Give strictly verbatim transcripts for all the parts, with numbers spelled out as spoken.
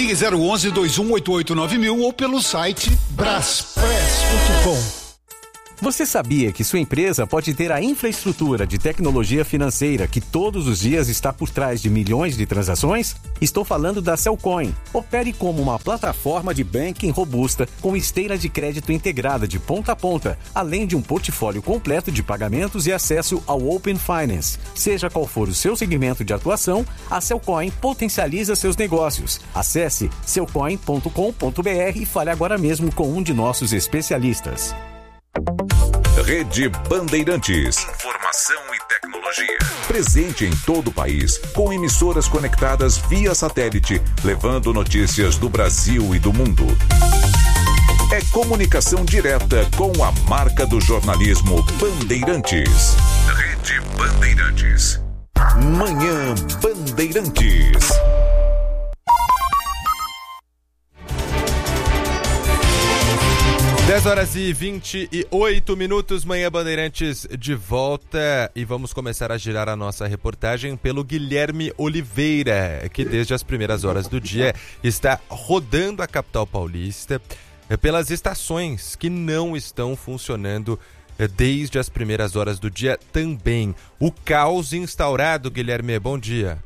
Ligue zero onze, dois um oito oito nove mil ou pelo site braspress ponto com. Você sabia que sua empresa pode ter a infraestrutura de tecnologia financeira que todos os dias está por trás de milhões de transações? Estou falando da Cellcoin. Opere como uma plataforma de banking robusta com esteira de crédito integrada de ponta a ponta, além de um portfólio completo de pagamentos e acesso ao Open Finance. Seja qual for o seu segmento de atuação, a Cellcoin potencializa seus negócios. Acesse cellcoin ponto com ponto b r e fale agora mesmo com um de nossos especialistas. Rede Bandeirantes. Informação e tecnologia. Presente em todo o país, com emissoras conectadas via satélite, levando notícias do Brasil e do mundo. É comunicação direta com a marca do jornalismo Bandeirantes. Rede Bandeirantes. Manhã Bandeirantes. dez horas e vinte e oito minutos, Manhã Bandeirantes de volta, e vamos começar a girar a nossa reportagem pelo Guilherme Oliveira, que desde as primeiras horas do dia está rodando a capital paulista pelas estações que não estão funcionando desde as primeiras horas do dia também. O caos instaurado, Guilherme, bom dia.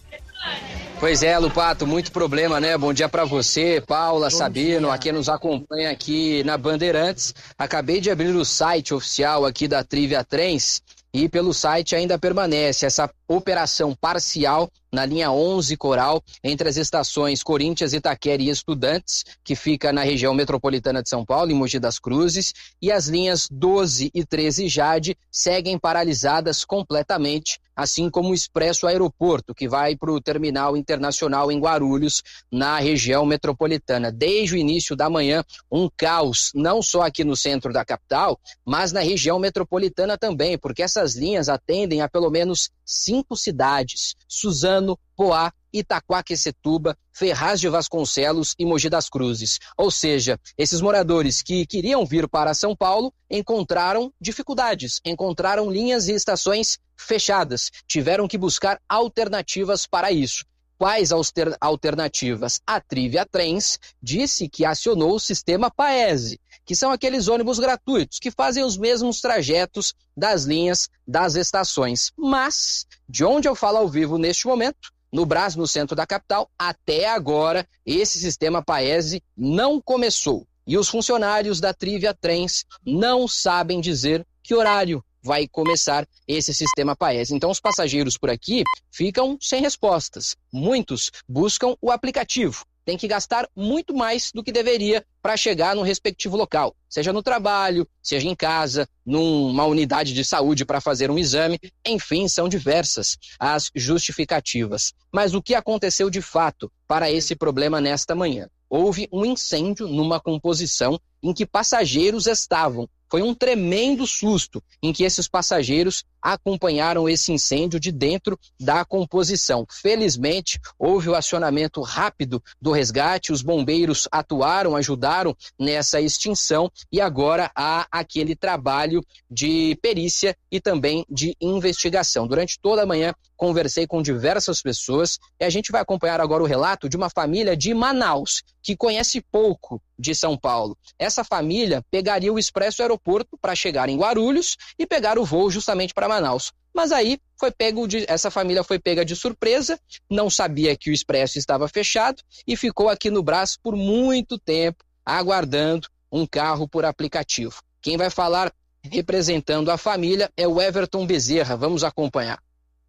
Pois é, Lupato, muito problema, né? Bom dia pra você, Paula, Bom Sabino, dia. A quem nos acompanha aqui na Bandeirantes. Acabei de abrir o site oficial aqui da Trivia Trens e pelo site ainda permanece essa operação parcial na linha onze Coral, entre as estações Corinthians, Itaquera e Estudantes, que fica na região metropolitana de São Paulo, em Mogi das Cruzes, e as linhas doze e treze Jade seguem paralisadas completamente, assim como o Expresso Aeroporto, que vai para o Terminal Internacional em Guarulhos, na região metropolitana. Desde o início da manhã, um caos, não só aqui no centro da capital, mas na região metropolitana também, porque essas linhas atendem a pelo menos cinco cidades: Suzano, Poá, Itaquaquecetuba, Ferraz de Vasconcelos e Mogi das Cruzes. Ou seja, esses moradores que queriam vir para São Paulo encontraram dificuldades, encontraram linhas e estações fechadas, tiveram que buscar alternativas para isso. Quais alter- alternativas? A Trivia Trens disse que acionou o sistema Paese, que são aqueles ônibus gratuitos que fazem os mesmos trajetos das linhas das estações. Mas, de onde eu falo ao vivo neste momento, no Brás, no centro da capital, até agora esse sistema Paese não começou. E os funcionários da Trivia Trens não sabem dizer que horário vai começar esse sistema Paese. Então os passageiros por aqui ficam sem respostas. Muitos buscam o aplicativo. Tem que gastar muito mais do que deveria para chegar no respectivo local, seja no trabalho, seja em casa, numa unidade de saúde para fazer um exame, enfim, são diversas as justificativas. Mas o que aconteceu de fato para esse problema nesta manhã? Houve um incêndio numa composição em que passageiros estavam. Foi um tremendo susto em que esses passageiros acompanharam esse incêndio de dentro da composição. Felizmente, houve o acionamento rápido do resgate, os bombeiros atuaram, ajudaram nessa extinção e agora há aquele trabalho de perícia e também de investigação. Durante toda a manhã, conversei com diversas pessoas e a gente vai acompanhar agora o relato de uma família de Manaus, que conhece pouco de São Paulo. Essa família pegaria o Expresso Aeroporto para chegar em Guarulhos e pegar o voo justamente para Manaus. Mas aí foi pego de, essa família foi pega de surpresa, não sabia que o Expresso estava fechado e ficou aqui no Brás por muito tempo, aguardando um carro por aplicativo. Quem vai falar representando a família é o Everton Bezerra. Vamos acompanhar.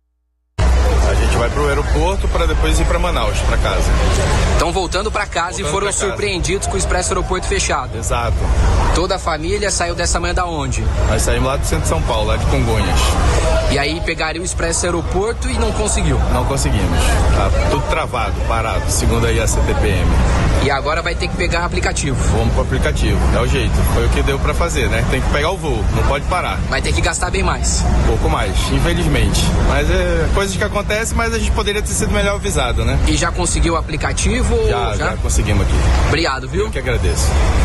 A gente vai para o aeroporto para depois ir para Manaus, para casa. Estão voltando para casa voltando e foram surpreendidos com o Expresso Aeroporto fechado. Exato. Toda a família saiu dessa manhã da onde? Nós saímos lá do centro de São Paulo, lá de Congonhas. E aí pegaram o Expresso Aeroporto e não conseguiu? Não conseguimos. Tá tudo travado, parado, segundo aí a C T P M. E agora vai ter que pegar o aplicativo? Vamos pro aplicativo, é o jeito. Foi o que deu para fazer, né? Tem que pegar o voo, não pode parar. Vai ter que gastar bem mais? Um pouco mais, infelizmente. Mas é coisas que acontecem, mas a gente poderia ter sido melhor avisado, né? E já conseguiu o aplicativo? Já, já, já conseguimos aqui. Obrigado, viu? Eu que agradeço.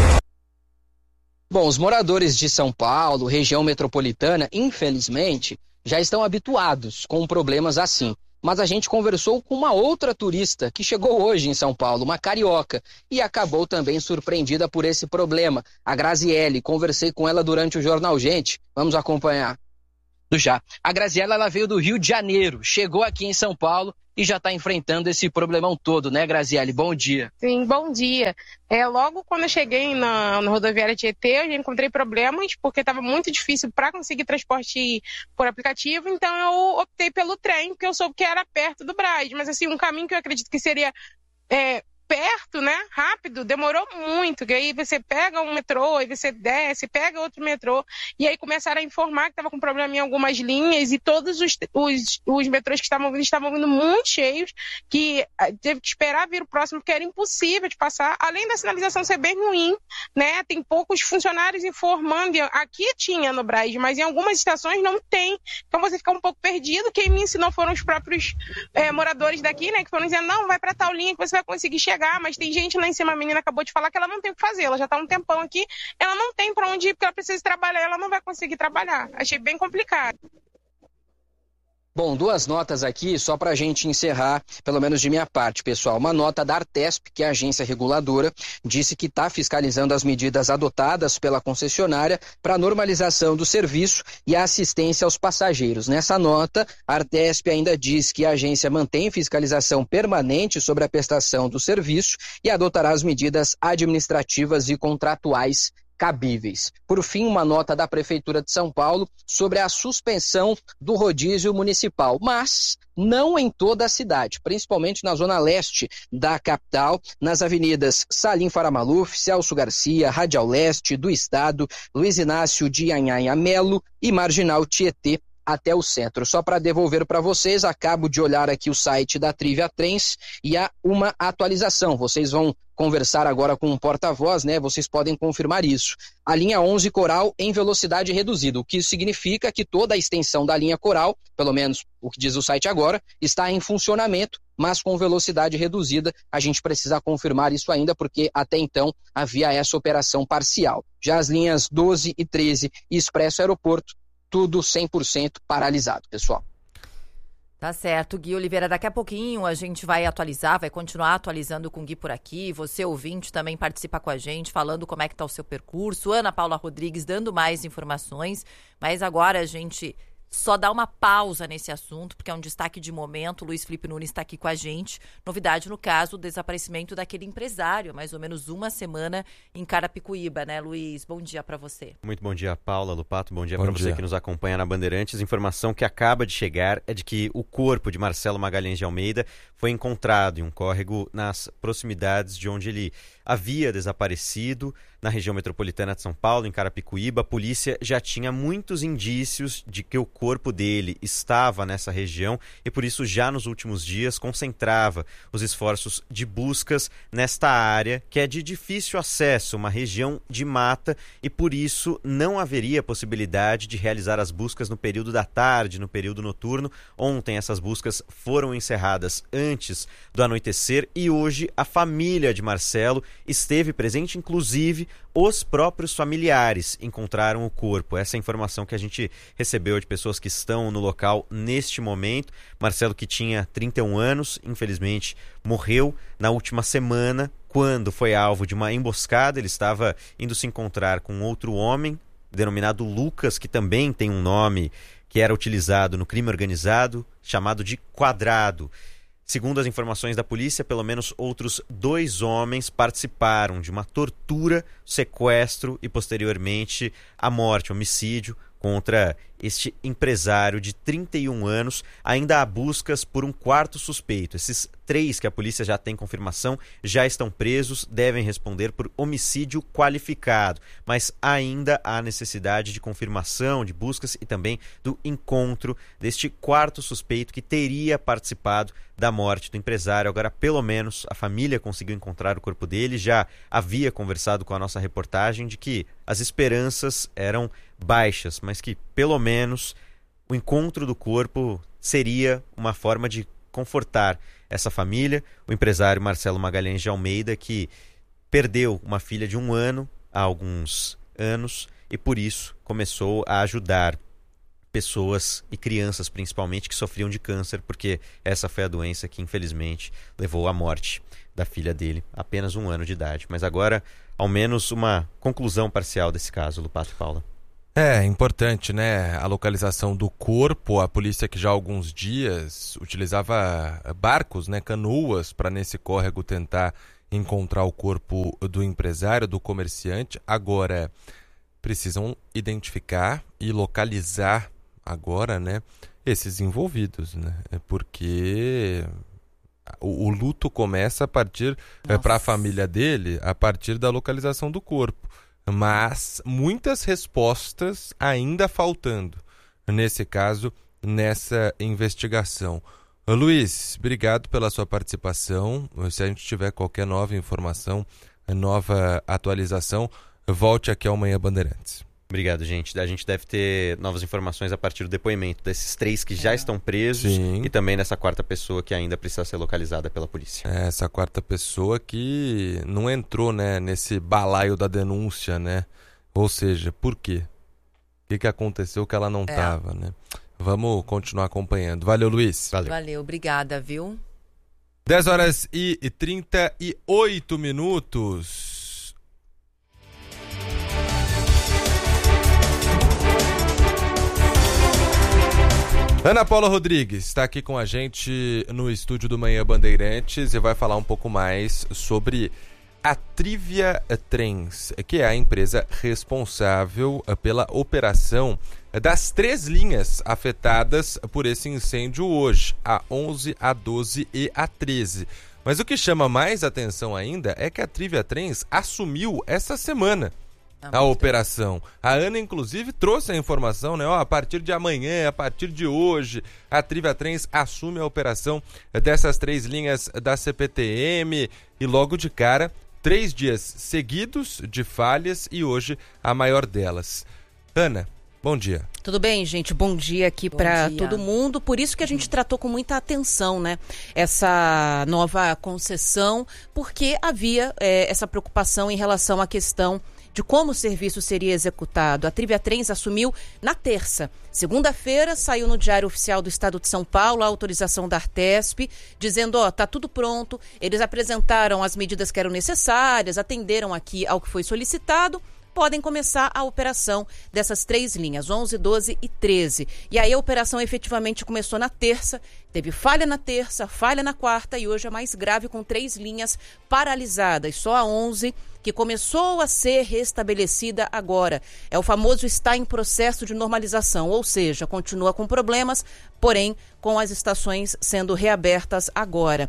Bom, os moradores de São Paulo, região metropolitana, infelizmente, já estão habituados com problemas assim. mas a gente conversou com uma outra turista que chegou hoje em São Paulo, uma carioca, e acabou também surpreendida por esse problema. A Graziele, conversei com ela durante o Jornal Gente. Vamos acompanhar. Já. A Graziela, ela veio do Rio de Janeiro, chegou aqui em São Paulo e já está enfrentando esse problemão todo, né, Graziele? Bom dia. Sim, bom dia. É, logo quando eu cheguei na, na rodoviária Tietê, eu já encontrei problemas, porque estava muito difícil para conseguir transporte por aplicativo, então eu optei pelo trem, porque eu soube que era perto do Brás. Mas assim, um caminho que eu acredito que seria é, perto, né, rápido, demorou muito, que aí você pega um metrô, aí você desce, pega outro metrô, e aí começaram a informar que estava com problema em algumas linhas, e todos os, os, os metrôs que estavam vindo, estavam vindo muito cheios, que teve que esperar vir o próximo, porque era impossível de passar, além da sinalização ser bem ruim, né, tem poucos funcionários informando, aqui tinha no Brás, mas em algumas estações não tem, então você fica um pouco perdido. Quem me ensinou foram os próprios é, moradores daqui, né, que foram dizendo, não, vai para tal linha que você vai conseguir chegar. Mas tem gente lá em cima, a menina acabou de falar que ela não tem o que fazer, ela já está um tempão aqui, ela não tem para onde ir, porque ela precisa trabalhar, ela não vai conseguir trabalhar. Achei bem complicado. Bom, duas notas aqui, só para a gente encerrar, pelo menos de minha parte, pessoal. Uma nota da Artesp, que é a agência reguladora, disse que está fiscalizando as medidas adotadas pela concessionária para a normalização do serviço e a assistência aos passageiros. Nessa nota, a Artesp ainda diz que a agência mantém fiscalização permanente sobre a prestação do serviço e adotará as medidas administrativas e contratuais cabíveis. Por fim, uma nota da Prefeitura de São Paulo sobre a suspensão do rodízio municipal, mas não em toda a cidade, principalmente na zona leste da capital, nas avenidas Salim Faramaluf, Celso Garcia, Radial Leste do Estado, Luiz Inácio de Anhanha Melo e Marginal Tietê, até o centro. Só para devolver para vocês, acabo de olhar aqui o site da Trivia Trens e há uma atualização. Vocês vão conversar agora com um porta-voz, né? Vocês podem confirmar isso. A linha onze Coral em velocidade reduzida, o que significa que toda a extensão da linha Coral, pelo menos o que diz o site agora, está em funcionamento, mas com velocidade reduzida. A gente precisa confirmar isso ainda, porque até então havia essa operação parcial. Já as linhas doze e treze e Expresso Aeroporto, tudo cem por cento paralisado, pessoal. Tá certo, Gui Oliveira. Daqui a pouquinho a gente vai atualizar, vai continuar atualizando com o Gui por aqui. Você, ouvinte, também participa com a gente, falando como é que tá o seu percurso. Ana Paula Rodrigues dando mais informações. Mas agora a gente só dá uma pausa nesse assunto, porque é um destaque de momento. O Luiz Felipe Nunes está aqui com a gente. Novidade no caso, o desaparecimento daquele empresário, há mais ou menos uma semana em Carapicuíba, né, Luiz? Bom dia para você. Muito bom dia, Paula, Lupato. Bom dia para você que nos acompanha na Bandeirantes. Informação que acaba de chegar é de que o corpo de Marcelo Magalhães de Almeida foi encontrado em um córrego nas proximidades de onde ele havia desaparecido, na região metropolitana de São Paulo, em Carapicuíba. A polícia já tinha muitos indícios de que o corpo dele estava nessa região e, por isso, já nos últimos dias concentrava os esforços de buscas nesta área, que é de difícil acesso, uma região de mata, e por isso não haveria possibilidade de realizar as buscas no período da tarde, no período noturno. Ontem essas buscas foram encerradas antes do anoitecer e hoje a família de Marcelo esteve presente, inclusive os próprios familiares encontraram o corpo. Essa é a informação que a gente recebeu de pessoas que estão no local neste momento. Marcelo, que tinha trinta e um anos, infelizmente morreu na última semana, quando foi alvo de uma emboscada. Ele estava indo se encontrar com outro homem, denominado Lucas, que também tem um nome que era utilizado no crime organizado, chamado de Quadrado. Segundo as informações da polícia, pelo menos outros dois homens participaram de uma tortura, sequestro e, posteriormente, a morte, homicídio contra este empresário de trinta e um anos. Ainda há buscas por um quarto suspeito. Esses três que a polícia já tem confirmação já estão presos, devem responder por homicídio qualificado, mas ainda há necessidade de confirmação, de buscas e também do encontro deste quarto suspeito que teria participado da morte do empresário. Agora, pelo menos, a família conseguiu encontrar o corpo dele. Já havia conversado com a nossa reportagem de que as esperanças eram baixas, mas que, pelo menos, o encontro do corpo seria uma forma de confortar essa família. O empresário Marcelo Magalhães de Almeida, que perdeu uma filha de um ano há alguns anos e, por isso, começou a ajudar pessoas e crianças principalmente que sofriam de câncer, porque essa foi a doença que infelizmente levou à morte da filha dele, apenas um ano de idade. Mas agora, ao menos uma conclusão parcial desse caso, Lupato e Paula. É importante, né, a localização do corpo. A polícia que já há alguns dias utilizava barcos, né, canoas, para nesse córrego tentar encontrar o corpo do empresário, do comerciante. Agora precisam identificar e localizar agora, né, esses envolvidos, né, porque o, o luto começa a partir, é, para a família dele, a partir da localização do corpo, mas muitas respostas ainda faltando, nesse caso, nessa investigação. Luiz, obrigado pela sua participação. Se a gente tiver qualquer nova informação, nova atualização, volte aqui ao Manhã Bandeirantes. Obrigado, gente. A gente deve ter novas informações a partir do depoimento desses três que já estão presos. Sim. E também dessa quarta pessoa que ainda precisa ser localizada pela polícia. É, essa quarta pessoa que não entrou, né, nesse balaio da denúncia, né? Ou seja, por quê? O que, que aconteceu que ela não estava, é. né? Vamos continuar acompanhando. Valeu, Luiz. Valeu, Valeu obrigada, viu? dez horas e trinta e oito minutos. Ana Paula Rodrigues está aqui com a gente no estúdio do Manhã Bandeirantes e vai falar um pouco mais sobre a Trivia Trens, que é a empresa responsável pela operação das três linhas afetadas por esse incêndio hoje, a onze, a doze e a treze. Mas o que chama mais atenção ainda é que a Trivia Trens assumiu essa semana a operação. A Ana, inclusive, trouxe a informação, né? Ó, a partir de amanhã, a partir de hoje, a Trivia Trens assume a operação dessas três linhas da C P T M e logo de cara, três dias seguidos de falhas e hoje a maior delas. Ana, bom dia. Tudo bem, gente? Bom dia aqui para todo mundo. Por isso que a gente tratou com muita atenção, né, essa nova concessão, porque havia é, essa preocupação em relação à questão de como o serviço seria executado. A Trivia Trens assumiu na terça. Segunda-feira saiu no Diário Oficial do Estado de São Paulo a autorização da Artesp, dizendo, ó, tá tudo pronto. Eles apresentaram as medidas que eram necessárias, atenderam aqui ao que foi solicitado, podem começar a operação dessas três linhas, onze, doze e treze. E aí a operação efetivamente começou na terça, teve falha na terça, falha na quarta e hoje é mais grave com três linhas paralisadas. Só a onze que começou a ser restabelecida agora. É o famoso está em processo de normalização, ou seja, continua com problemas, porém com as estações sendo reabertas agora.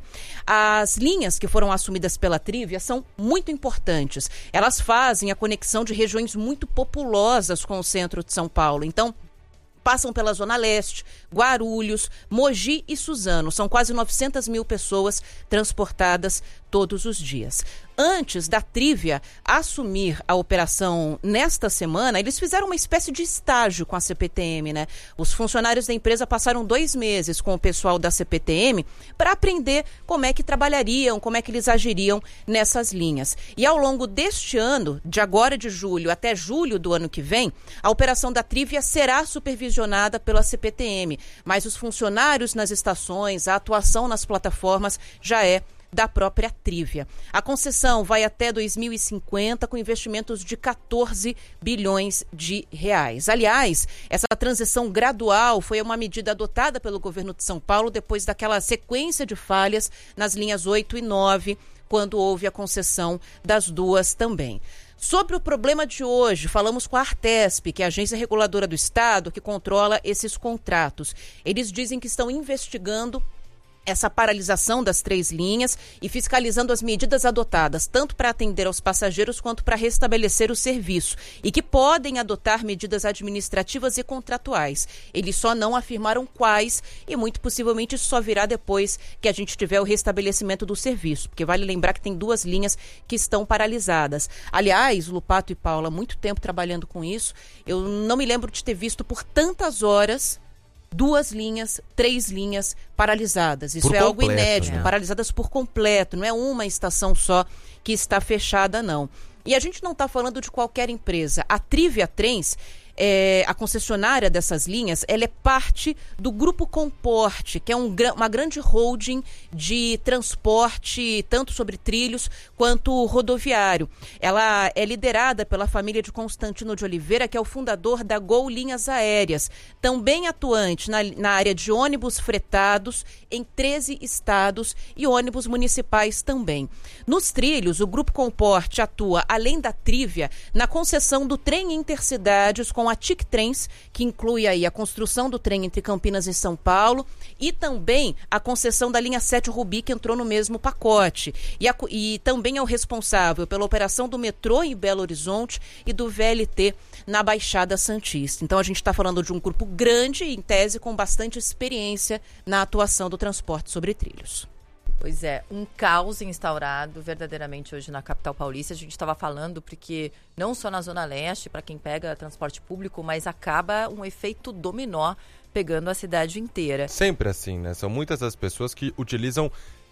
As linhas que foram assumidas pela Trivia são muito importantes. Elas fazem a conexão de regiões muito populosas com o centro de São Paulo. Então, passam pela Zona Leste, Guarulhos, Mogi e Suzano. São quase novecentas mil pessoas transportadas todos os dias. Antes da Trivia assumir a operação nesta semana, eles fizeram uma espécie de estágio com a C P T M, né? Os funcionários da empresa passaram dois meses com o pessoal da C P T M para aprender como é que trabalhariam, como é que eles agiriam nessas linhas. E ao longo deste ano, de agora de julho até julho do ano que vem, a operação da Trivia será supervisionada pela C P T M, mas os funcionários nas estações, a atuação nas plataformas já é da própria Trivia. A concessão vai até dois mil e cinquenta com investimentos de quatorze bilhões de reais. Aliás, essa transição gradual foi uma medida adotada pelo governo de São Paulo depois daquela sequência de falhas nas linhas oito e nove, quando houve a concessão das duas também. Sobre o problema de hoje, falamos com a Artesp, que é a agência reguladora do Estado que controla esses contratos. Eles dizem que estão investigando essa paralisação das três linhas e fiscalizando as medidas adotadas, tanto para atender aos passageiros quanto para restabelecer o serviço, e que podem adotar medidas administrativas e contratuais. Eles só não afirmaram quais e muito possivelmente isso só virá depois que a gente tiver o restabelecimento do serviço, porque vale lembrar que tem duas linhas que estão paralisadas. Aliás, Lupato e Paula, muito tempo trabalhando com isso, eu não me lembro de ter visto por tantas horas duas linhas, três linhas paralisadas. Isso é algo inédito, paralisadas por completo. Não é uma estação só que está fechada, não. E a gente não está falando de qualquer empresa. A Trivia Trens é, a concessionária dessas linhas, ela é parte do Grupo Comporte, que é um, uma grande holding de transporte, tanto sobre trilhos quanto rodoviário. Ela é liderada pela família de Constantino de Oliveira, que é o fundador da Gol Linhas Aéreas, também atuante na, na área de ônibus fretados em treze estados e ônibus municipais também. Nos trilhos, o Grupo Comporte atua, além da Trívia, na concessão do trem intercidades com a T I C Trens, que inclui aí a construção do trem entre Campinas e São Paulo, e também a concessão da linha sete Rubi, que entrou no mesmo pacote. E, a, e também é o responsável pela operação do metrô em Belo Horizonte e do V L T na Baixada Santista. Então a gente está falando de um grupo grande, em tese com bastante experiência na atuação do transporte sobre trilhos. Pois é, um caos instaurado verdadeiramente hoje na capital paulista. A gente estava falando porque não só na Zona Leste, para quem pega transporte público, mas acaba um efeito dominó pegando a cidade inteira. Sempre assim, né? São muitas as pessoas que utilizam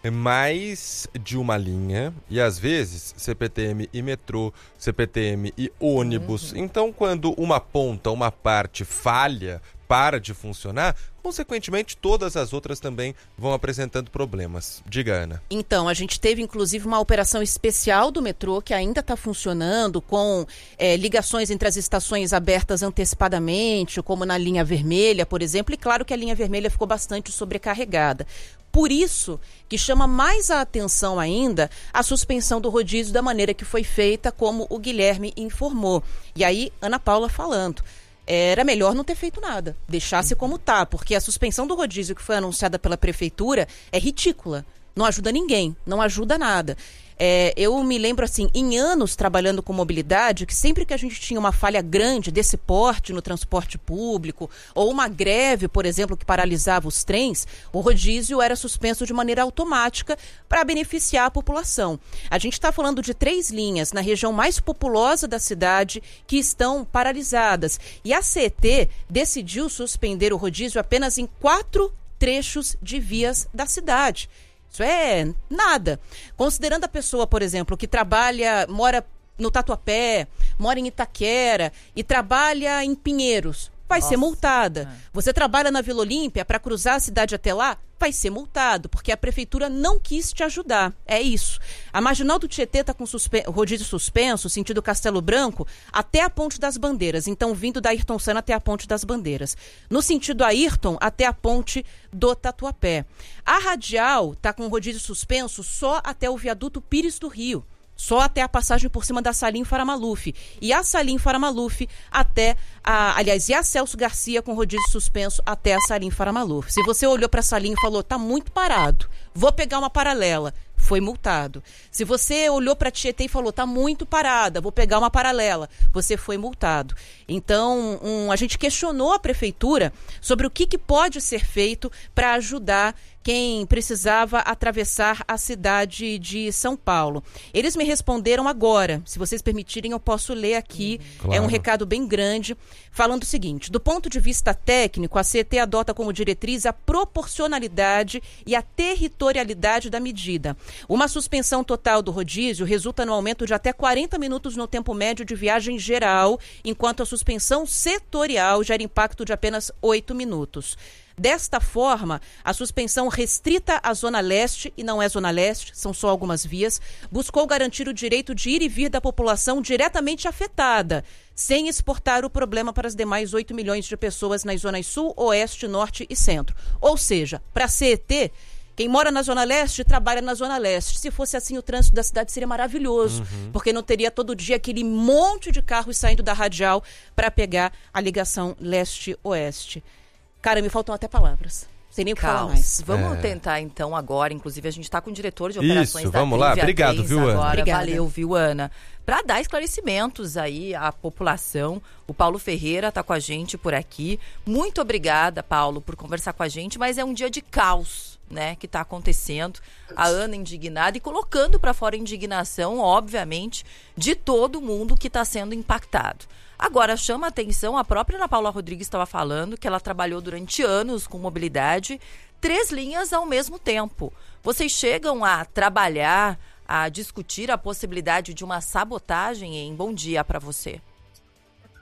mais de uma linha e às vezes C P T M e metrô, C P T M e ônibus. Uhum. Então, quando uma ponta, uma parte falha, para de funcionar, consequentemente todas as outras também vão apresentando problemas. Diga, Ana. Então, a gente teve inclusive uma operação especial do metrô que ainda está funcionando com é, ligações entre as estações abertas antecipadamente, como na linha vermelha, por exemplo, e claro que a linha vermelha ficou bastante sobrecarregada. Por isso que chama mais a atenção ainda a suspensão do rodízio da maneira que foi feita, como o Guilherme informou. E aí, Ana Paula falando, era melhor não ter feito nada, deixasse como tá, porque a suspensão do rodízio que foi anunciada pela prefeitura é ridícula, não ajuda ninguém, não ajuda nada. É, eu me lembro assim, em anos trabalhando com mobilidade, que sempre que a gente tinha uma falha grande desse porte no transporte público, ou uma greve, por exemplo, que paralisava os trens, o rodízio era suspenso de maneira automática para beneficiar a população. A gente está falando de três linhas na região mais populosa da cidade que estão paralisadas. E a C E T decidiu suspender o rodízio apenas em quatro trechos de vias da cidade. Isso é nada. Considerando a pessoa, por exemplo, que trabalha, mora no Tatuapé, mora em Itaquera e trabalha em Pinheiros, vai Nossa. ser multada. É. Você trabalha na Vila Olímpia para cruzar a cidade até lá, vai ser multado, porque a prefeitura não quis te ajudar. É isso. A Marginal do Tietê está com suspe- rodízio suspenso, sentido Castelo Branco, até a Ponte das Bandeiras. Então, vindo da Ayrton Senna até a Ponte das Bandeiras. No sentido Ayrton, até a Ponte do Tatuapé. A Radial está com rodízio suspenso só até o viaduto Pires do Rio. Só até a passagem por cima da Salim Faramaluf. E a Salim Faramaluf até a... Aliás, e a Celso Garcia com rodízio suspenso até a Salim Faramaluf. Se você olhou para a Salim e falou, tá muito parado, vou pegar uma paralela, foi multado. Se você olhou para a Tietê e falou, tá muito parada, vou pegar uma paralela, você foi multado. Então, um, a gente questionou a prefeitura sobre o que, que pode ser feito para ajudar quem precisava atravessar a cidade de São Paulo. Eles me responderam agora. Se vocês permitirem, eu posso ler aqui. Claro. É um recado bem grande, falando o seguinte: do ponto de vista técnico, a C E T adota como diretriz a proporcionalidade e a territorialidade da medida. Uma suspensão total do rodízio resulta no aumento de até quarenta minutos no tempo médio de viagem geral, enquanto a suspensão setorial gera impacto de apenas oito minutos. Desta forma, a suspensão restrita à Zona Leste, e não é Zona Leste, são só algumas vias, buscou garantir o direito de ir e vir da população diretamente afetada, sem exportar o problema para as demais oito milhões de pessoas nas zonas Sul, Oeste, Norte e Centro. Ou seja, para a C E T, quem mora na Zona Leste, trabalha na Zona Leste. Se fosse assim, o trânsito da cidade seria maravilhoso, uhum. porque não teria todo dia aquele monte de carros saindo da radial para pegar a ligação Leste-Oeste. Cara, me faltam até palavras. Sem nem o que falar mais. Vamos é. tentar, então, agora. Inclusive, a gente está com o diretor de operações Isso, da vamos lá. Obrigado, três viu, Ana? Agora. Obrigada. Valeu, viu, Ana? Para dar esclarecimentos aí à população. O Paulo Ferreira está com a gente por aqui. Muito obrigada, Paulo, por conversar com a gente. Mas é um dia de caos, né, que está acontecendo. A Ana indignada e colocando para fora a indignação, obviamente, de todo mundo que está sendo impactado. Agora, chama a atenção, a própria Ana Paula Rodrigues estava falando que ela trabalhou durante anos com mobilidade, três linhas ao mesmo tempo. Vocês chegam a trabalhar, a discutir a possibilidade de uma sabotagem em Bom Dia para você?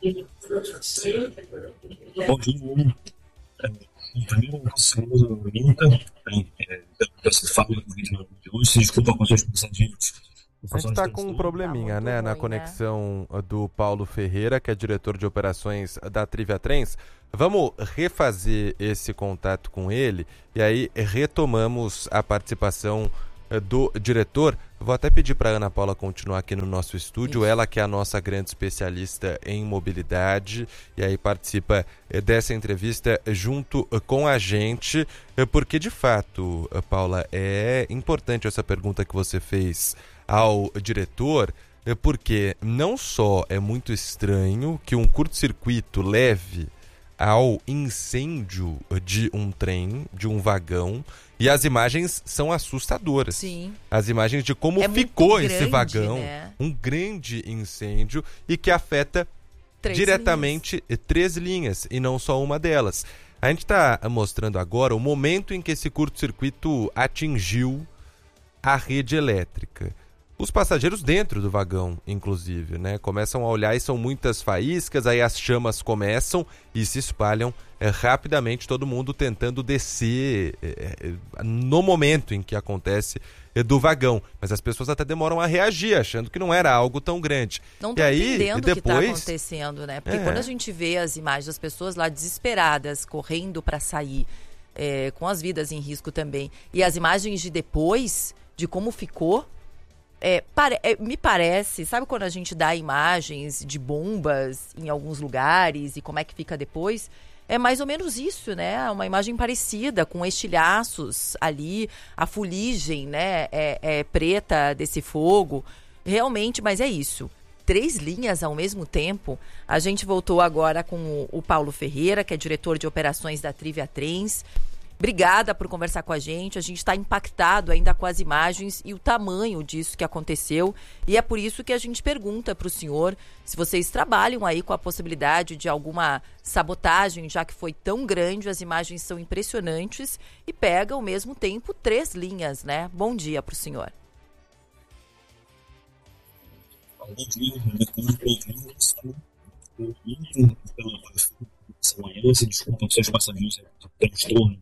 Bom dia, primeiro, senhor Minta, dessa fala do vídeo de hoje, se desculpa com seus passageiros. A gente está com um probleminha, tá né, na ruim, conexão né? do Paulo Ferreira, que é diretor de operações da Trivia Trens. Vamos refazer esse contato com ele e aí retomamos a participação do diretor. Vou até pedir para a Ana Paula continuar aqui no nosso estúdio, Isso. ela que é a nossa grande especialista em mobilidade e aí participa dessa entrevista junto com a gente, porque de fato, Paula, é importante essa pergunta que você fez ao diretor, porque não só é muito estranho que um curto-circuito leve ao incêndio de um trem, de um vagão, e as imagens são assustadoras. Sim. As imagens de como é ficou grande, esse vagão, né? Um grande incêndio e que afeta três diretamente linhas. três linhas e não só uma delas. A gente está mostrando agora o momento em que esse curto-circuito atingiu a rede elétrica. Os passageiros dentro do vagão, inclusive, né? Começam a olhar e são muitas faíscas, aí as chamas começam e se espalham é, rapidamente, todo mundo tentando descer é, no momento em que acontece é, do vagão. Mas as pessoas até demoram a reagir, achando que não era algo tão grande. Não estão entendendo o depois... que está acontecendo, né? Porque é. quando a gente vê as imagens das pessoas lá desesperadas, correndo para sair, é, com as vidas em risco também, e as imagens de depois, de como ficou... É, pare, é, me parece, sabe quando a gente dá imagens de bombas em alguns lugares e como é que fica depois? É mais ou menos isso, né? Uma imagem parecida, com estilhaços ali, a fuligem, né? É, é preta desse fogo. Realmente, mas é isso. Três linhas ao mesmo tempo. A gente voltou agora com o, o Paulo Ferreira, que é diretor de operações da Trivia Trens. Obrigada por conversar com a gente. A gente está impactado ainda com as imagens e o tamanho disso que aconteceu. E é por isso que a gente pergunta para o senhor se vocês trabalham aí com a possibilidade de alguma sabotagem, já que foi tão grande, as imagens são impressionantes e pega ao mesmo tempo três linhas, né? Bom dia para o senhor. Bom dia, desculpa com seus passageiros, transtorno.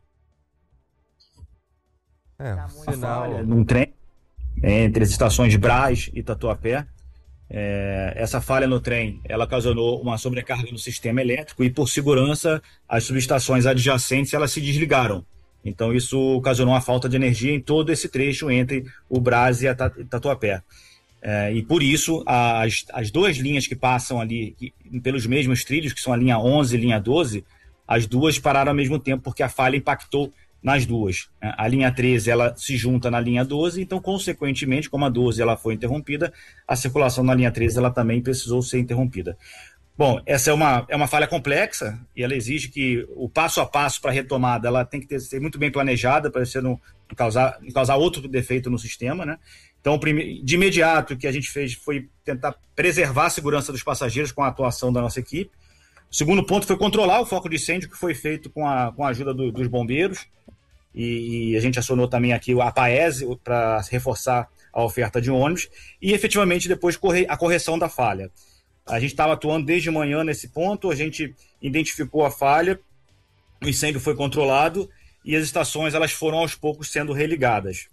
É, tá sinal. Num trem entre as estações de Brás e Tatuapé. É, essa falha no trem, ela ocasionou uma sobrecarga no sistema elétrico e, por segurança, as subestações adjacentes elas se desligaram. Então, isso ocasionou uma falta de energia em todo esse trecho entre o Brás e a Tatuapé. É, e, por isso, as, as duas linhas que passam ali que, pelos mesmos trilhos, que são a linha onze e a linha doze, as duas pararam ao mesmo tempo porque a falha impactou nas duas. A linha treze ela se junta na linha doze, então, consequentemente, como a doze ela foi interrompida, a circulação na linha treze ela também precisou ser interrompida. Bom, essa é uma, é uma falha complexa e ela exige que o passo a passo para a retomada ela tem que ter, ser muito bem planejada para você não causar, não causar outro defeito no sistema, né? Então, de imediato, o que a gente fez foi tentar preservar a segurança dos passageiros com a atuação da nossa equipe. O segundo ponto foi controlar o foco de incêndio, que foi feito com a, com a ajuda do, dos bombeiros. E, e a gente acionou também aqui a Paese para reforçar a oferta de ônibus. E, efetivamente, depois corre, a correção da falha. A gente estava atuando desde manhã nesse ponto, a gente identificou a falha, o incêndio foi controlado e as estações elas foram aos poucos sendo religadas.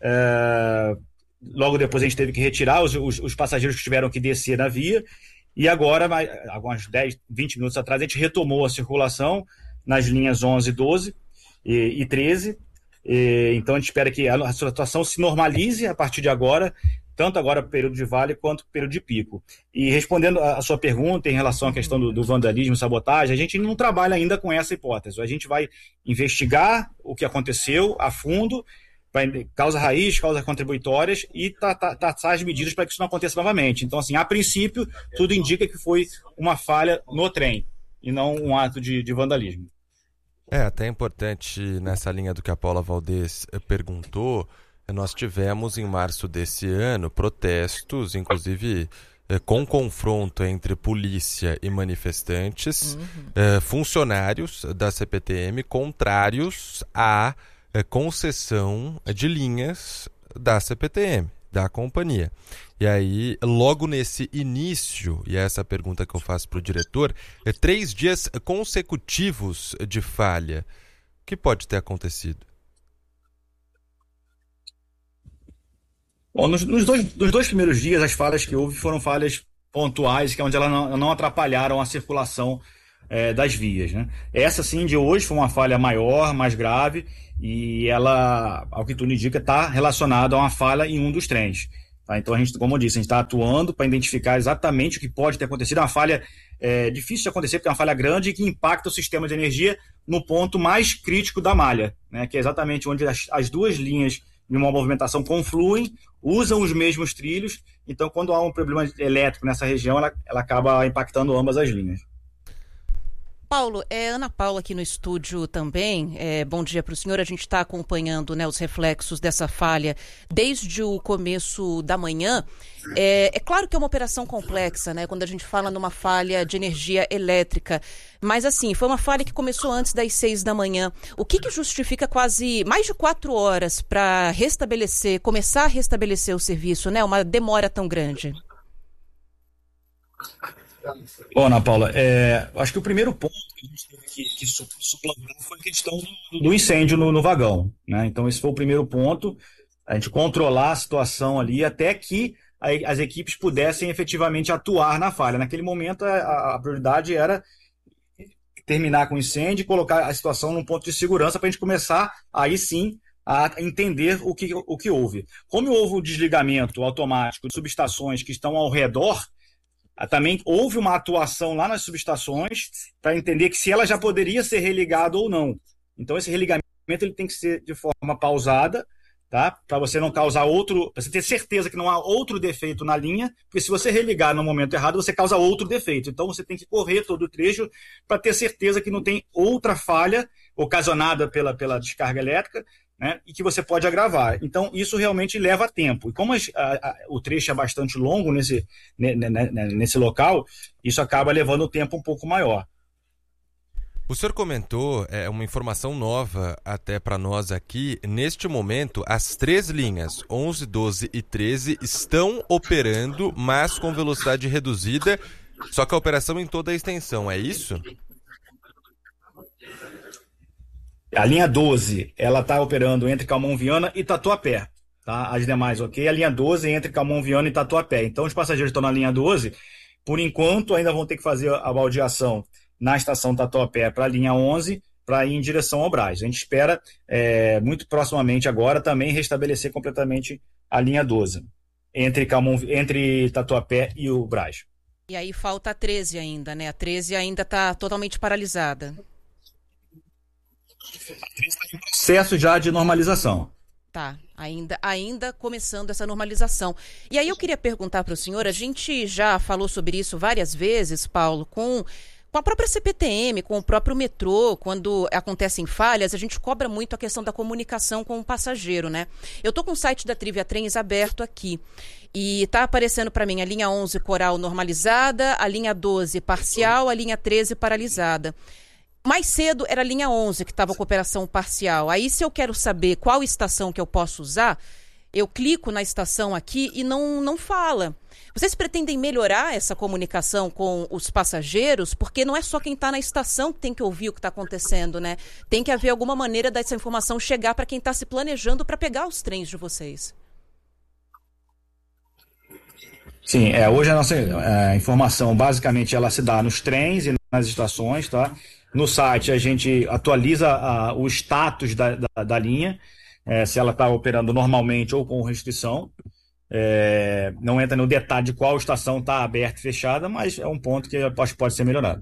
É... Logo depois a gente teve que retirar os, os, os passageiros que tiveram que descer na via. E agora, alguns dez, vinte minutos atrás, a gente retomou a circulação nas linhas onze, doze e, e treze. E, então a gente espera que a situação se normalize a partir de agora, tanto agora período de vale quanto período de pico. E respondendo a sua pergunta em relação à questão do, do vandalismo e sabotagem, a gente não trabalha ainda com essa hipótese. A gente vai investigar o que aconteceu a fundo, causa raiz, causas contributórias e traçar as medidas para que isso não aconteça novamente. Então, assim, a princípio, tudo indica que foi uma falha no trem e não um ato de, de vandalismo. É até importante, nessa linha do que a Paula Valdez perguntou, nós tivemos em março desse ano protestos, inclusive com confronto entre polícia e manifestantes, uhum. eh, funcionários da C P T M contrários a concessão de linhas da C P T M. da companhia. E aí, logo nesse início, e essa é a pergunta que eu faço para o diretor, é três dias consecutivos de falha. O que pode ter acontecido? Bom, nos, nos, dois, nos dois primeiros dias, as falhas que houve foram falhas pontuais, que é onde elas não, não atrapalharam a circulação é, das vias, né? Essa, sim, de hoje foi uma falha maior, mais grave, e ela, ao que tudo indica, está relacionada a uma falha em um dos trens. Tá? Então, a gente, como eu disse, a gente está atuando para identificar exatamente o que pode ter acontecido. É uma falha é, difícil de acontecer, porque é uma falha grande e que impacta o sistema de energia no ponto mais crítico da malha, né? Que é exatamente onde as, as duas linhas de uma movimentação confluem, usam os mesmos trilhos, então quando há um problema elétrico nessa região, ela, ela acaba impactando ambas as linhas. Paulo, é Ana Paula aqui no estúdio também. É, bom dia para o senhor. A gente está acompanhando, né, os reflexos dessa falha desde o começo da manhã. É, é claro que é uma operação complexa, né, quando a gente fala numa falha de energia elétrica. Mas, assim, foi uma falha que começou antes das seis da manhã. O que, que justifica quase mais de quatro horas para restabelecer, começar a restabelecer o serviço, né? Uma demora tão grande. Bom, Ana Paula, é, acho que o primeiro ponto que a gente teve que, que suplantar foi a questão do, do incêndio no, no vagão, né? Então, esse foi o primeiro ponto, a gente controlar a situação ali até que a, as equipes pudessem efetivamente atuar na falha. Naquele momento, a, a prioridade era terminar com o incêndio e colocar a situação num ponto de segurança para a gente começar, aí sim, a entender o que, o que houve. Como houve o desligamento automático de subestações que estão ao redor, também houve uma atuação lá nas subestações para entender que se ela já poderia ser religada ou não. Então, esse religamento ele tem que ser de forma pausada, tá? Para você não causar outro, para você ter certeza que não há outro defeito na linha, porque se você religar no momento errado, você causa outro defeito. Então, você tem que correr todo o trecho para ter certeza que não tem outra falha ocasionada pela, pela descarga elétrica, né, e que você pode agravar. Então, isso realmente leva tempo. E como a, a, o trecho é bastante longo nesse, ne, ne, nesse local, isso acaba levando o tempo um pouco maior. O senhor comentou, é uma informação nova até para nós aqui, neste momento as três linhas, onze, doze e treze, estão operando, mas com velocidade reduzida, só que a operação em toda a extensão, é isso? A linha doze, ela está operando entre Calmon Viana e Tatuapé, tá? As demais, ok? A linha doze entre Calmon Viana e Tatuapé. Então, os passageiros estão na linha doze, por enquanto, ainda vão ter que fazer a baldeação na estação Tatuapé para a linha onze, para ir em direção ao Brás. A gente espera, é, muito proximamente agora, também restabelecer completamente a linha doze, entre, Calmon, entre Tatuapé e o Brás. E aí falta a treze ainda, né? A treze ainda está totalmente paralisada. A treze está em processo já de normalização. Tá, ainda, ainda começando essa normalização. E aí eu queria perguntar para o senhor, a gente já falou sobre isso várias vezes, Paulo, com, com a própria C P T M, com o próprio metrô, quando acontecem falhas, a gente cobra muito a questão da comunicação com o passageiro, né? Eu tô com o site da Trivia Trens aberto aqui e tá aparecendo para mim a linha onze Coral normalizada, a linha doze parcial, a linha treze paralisada. Mais cedo era a linha onze que estava com operação parcial. Aí, se eu quero saber qual estação que eu posso usar, eu clico na estação aqui e não, não fala. Vocês pretendem melhorar essa comunicação com os passageiros? Porque não é só quem está na estação que tem que ouvir o que está acontecendo, né? Tem que haver alguma maneira dessa informação chegar para quem está se planejando para pegar os trens de vocês. Sim, é, hoje a nossa é, informação, basicamente, ela se dá nos trens e nas estações, tá? No site a gente atualiza a, o status da, da, da linha, é, se ela está operando normalmente ou com restrição. É, não entra no detalhe de qual estação está aberta e fechada, mas é um ponto que acho que pode ser melhorado.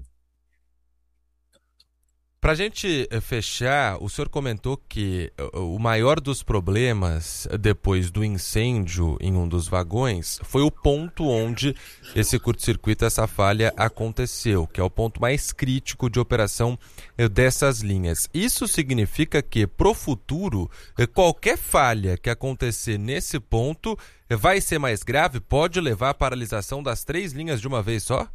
Para a gente fechar, o senhor comentou que o maior dos problemas depois do incêndio em um dos vagões foi o ponto onde esse curto-circuito, essa falha aconteceu, que é o ponto mais crítico de operação dessas linhas. Isso significa que, para o futuro, qualquer falha que acontecer nesse ponto vai ser mais grave? Pode levar à paralisação das três linhas de uma vez só?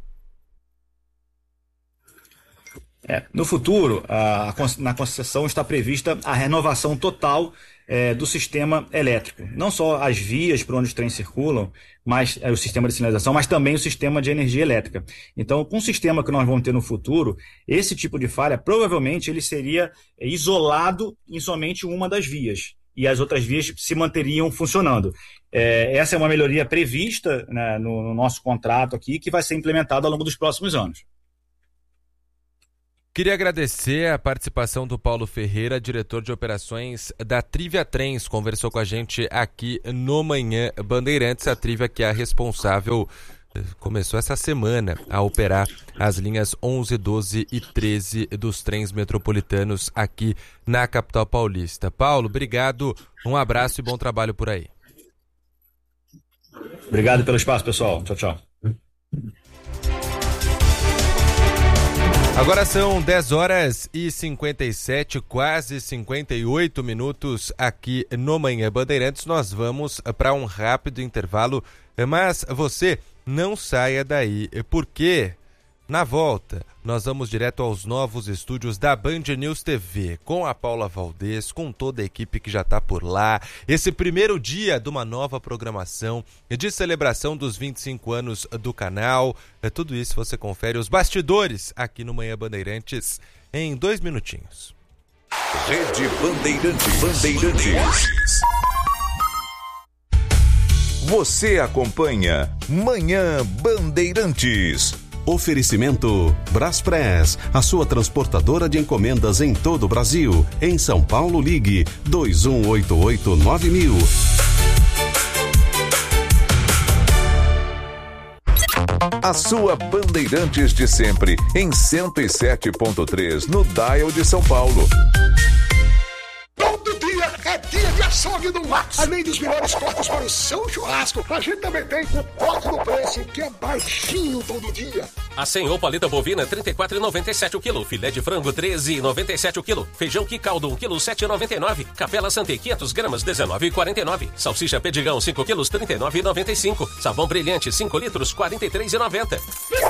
É, no futuro, a, a, na concessão está prevista a renovação total é, do sistema elétrico. Não só as vias por onde os trens circulam, mas é, o sistema de sinalização, mas também o sistema de energia elétrica. Então, com o sistema que nós vamos ter no futuro, esse tipo de falha, provavelmente ele seria é, isolado em somente uma das vias, e as outras vias se manteriam funcionando. É, essa é uma melhoria prevista, né, no, no nosso contrato aqui, que vai ser implementada ao longo dos próximos anos. Queria agradecer a participação do Paulo Ferreira, diretor de operações da Trivia Trens, conversou com a gente aqui no Manhã Bandeirantes, a Trivia que é a responsável, começou essa semana a operar as linhas onze, doze e treze dos trens metropolitanos aqui na capital paulista. Paulo, obrigado, um abraço e bom trabalho por aí. Obrigado pelo espaço, pessoal. Tchau, tchau. Agora são dez horas e cinquenta e sete, quase cinquenta e oito minutos aqui no Manhã Bandeirantes. Nós vamos para um rápido intervalo, mas você não saia daí, porque na volta nós vamos direto aos novos estúdios da Band News T V, com a Paula Valdez, com toda a equipe que já está por lá. Esse primeiro dia de uma nova programação de celebração dos vinte e cinco anos do canal. É tudo isso você confere os bastidores aqui no Manhã Bandeirantes em dois minutinhos. Rede Bandeirantes. Bandeirantes. Você acompanha Manhã Bandeirantes. Oferecimento Braspress, a sua transportadora de encomendas em todo o Brasil. Em São Paulo, ligue dois um oito oito nove mil. A sua Bandeirantes de sempre, em cento e sete ponto três, no Dial de São Paulo. Todo dia é dia de açougue do Max. Além dos melhores cortes para o seu churrasco, a gente também tem o corte do preço, que é baixinho todo dia. A senhor paleta bovina trinta e quatro reais e noventa e sete o quilo, filé de frango treze reais e noventa e sete o quilo, feijão que caldo um quilo sete reais e noventa e nove, capela Sante quinhentas gramas dezenove reais e quarenta e nove, salsicha Pedigão cinco quilos trinta e nove reais e noventa e cinco, sabão brilhante cinco litros quarenta e três reais e noventa.